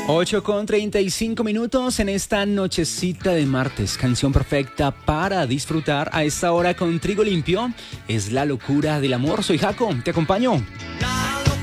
8:35 en esta nochecita de martes. Canción perfecta para disfrutar a esta hora con Trigo Limpio. Es la locura del amor. Soy Jaco, te acompaño.